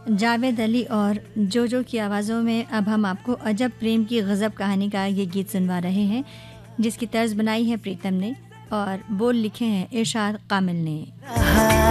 जावेद अली और जोजो की आवाज़ों में अब हम आपको अजब प्रेम की गज़ब कहानी का ये गीत सुनवा रहे हैं, जिसकी तर्ज बनाई है प्रीतम ने और बोल लिखे हैं इरशाद कामिल ने।